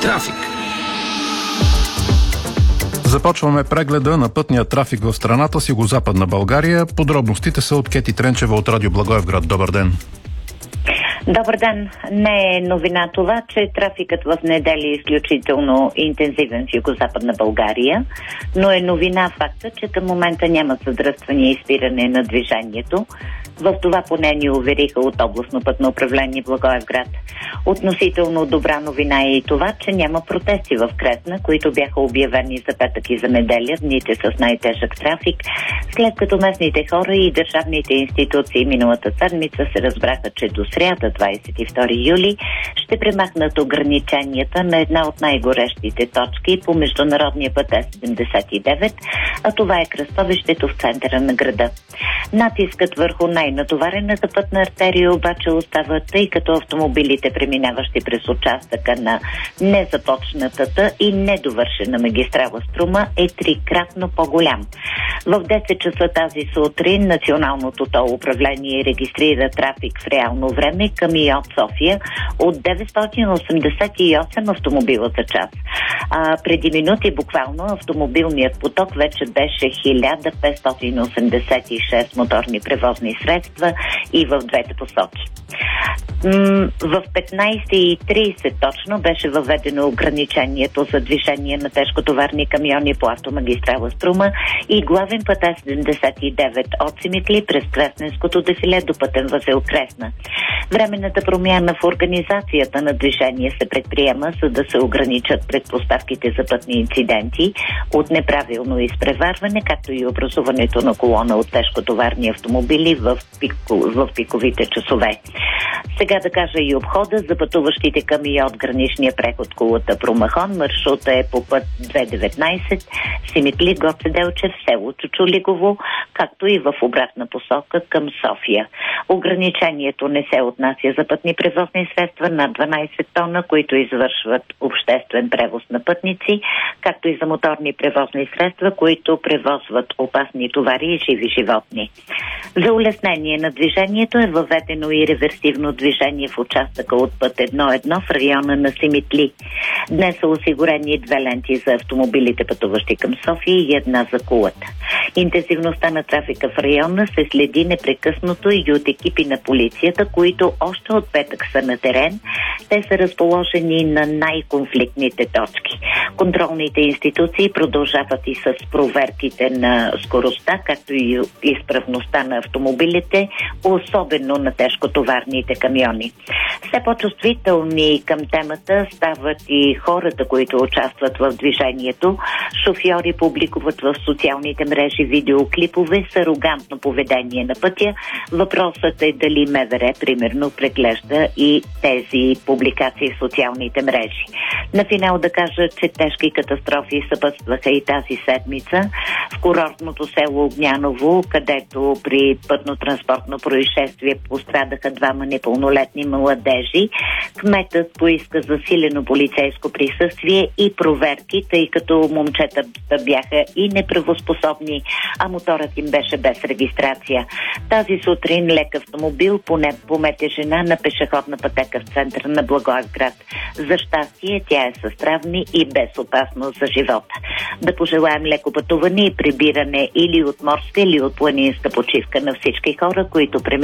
Трафик. Започваме прегледа на пътния трафик в страната с югозападна България. Подробностите са от Кети Тренчева от Радио Благоевград. Добър ден! Добър ден! Не е новина това, че трафикът в неделя е изключително интензивен в югозападна България, но е новина факта, че към момента няма задръстване и спиране на движението. В това поне ни увериха от областно пътно управление Благоевград. Относително добра новина е и това, че няма протести в Кресна, които бяха обявени за петък и за неделя, дните с най-тежък трафик, след като местните хора и държавните институции миналата седмица се разбраха, че до сряда, 22 юли, ще премахнат ограниченията на една от най-горещите точки по международния път С-79, а това е кръстовището в центъра на града. Натискът върху най-натоварената пътна артерия обаче остава, тъй като автомобилите, преминаващи през участъка на незапочнатата и недовършена магистрала Струма, е трикратно по-голям. В 10 часа тази сутрин Националното ТОЛ управление регистрира трафик в реално време към и от София от 988 автомобила за час. Преди минути буквално автомобилният поток вече беше 1586 моторни превозни средства и в двете посоки. В 15:30 точно беше въведено ограничението за движение на тежкотоварни камиони по автомагистрала Струма и главен път С-79 от Симитли през Кресненското дефиле до пътен възел Кресна. Временната промяна в организацията на движение се предприема, за да се ограничат предпоставките за пътни инциденти от неправилно изпреварване, както и образуването на колона от тежкотоварни автомобили в пиковите часове. Сега да кажа и обхода за пътуващите към и от граничния преход Кулата Промахон. Маршрута е по път 219 Симитли Гоце Делчев, село Чучулигово, както и в обратна посока към София. Ограничението не се отнася за пътни превозни средства над 12 тона, които извършват обществен превоз на пътници, както и за моторни превозни средства, които превозват опасни товари и живи животни. За улеснение на движението е въведено и реверсивно движение в участъка от път 1.1 в района на Симитли. Днес са осигурени 2 ленти за автомобилите, пътуващи към София, и една за Кулата. Интензивността на трафика в района се следи непрекъснато и от екипи на полицията, които още от петък са на терен. Те са разположени на най-конфликтните точки. Контролните институции продължават и с проверките на скоростта, както и изправността на автомобилите, особено на тежкотоварните камиони. Все по-чувствителни към темата стават и хората, които участват в движението. Шофьори публикуват в социалните мрежи видеоклипове с арогантно поведение на пътя. Въпросът е дали МВР, примерно, преглежда и тези публикации в социалните мрежи. На финал да кажа, че тежки катастрофи съпътстваха и тази седмица в курортното село Огняново, където при пътно-транспортно происшествие пострадаха 2 непълнолетни младежи. Кметът поиска засилено полицейско присъствие и проверки, тъй като момчетата бяха и неправоспособни, а моторът им беше без регистрация. Тази сутрин лек автомобил помете жена на пешеходна пътека в центъра на Благоевград. За щастие тя е със травми и без опасност за живота. Да пожелаем леко пътуване и прибиране или от морска, или от планинска почивка на всички хора, които преминават